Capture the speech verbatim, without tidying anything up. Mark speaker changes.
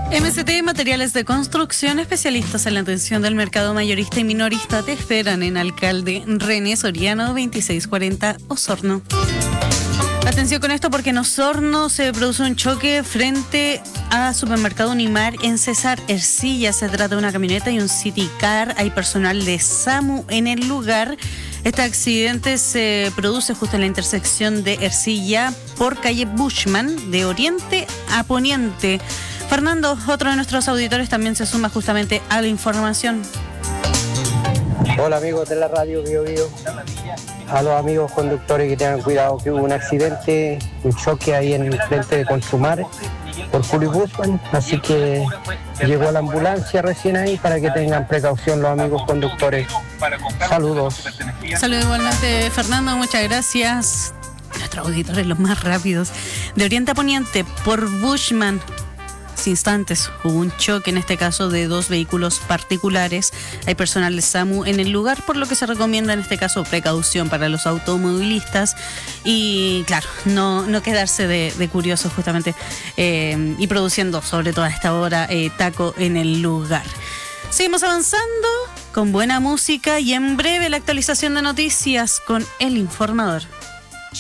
Speaker 1: M S T Materiales de Construcción, especialistas en la atención del mercado mayorista y minorista, te esperan en Alcalde René Soriano veintiséis cuarenta, Osorno. Atención con esto porque en Osorno se produce un choque frente a Supermercado Unimar en César Ercilla. Se trata de una camioneta y un City Car. Hay personal de SAMU en el lugar. Este accidente se produce justo en la intersección de Ercilla por calle Bushman, de oriente a poniente. Fernando, otro de nuestros auditores, también se suma justamente a la información.
Speaker 2: Hola amigos de la radio Bio Bio. A los amigos conductores que tengan cuidado, que hubo un accidente, un choque ahí en el frente de Consumar por Julio Bushman, así que llegó la ambulancia recién ahí para que tengan precaución los amigos conductores. Saludos.
Speaker 1: Saludos igualmente, Fernando, muchas gracias. Nuestros auditores los más rápidos. De oriente a poniente por Bushman. Instantes hubo un choque, en este caso de dos vehículos particulares. Hay personal de SAMU en el lugar, por lo que se recomienda en este caso precaución para los automovilistas y claro, no, no quedarse de, de curiosos justamente eh, y produciendo sobre todo a esta hora eh, taco en el lugar. Seguimos avanzando con buena música y en breve la actualización de noticias con El Informador.